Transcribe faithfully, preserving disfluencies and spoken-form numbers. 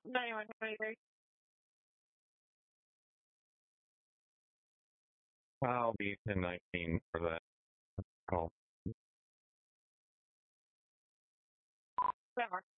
ninety-one twenty-three. I'll be ten nineteen for that call. That works.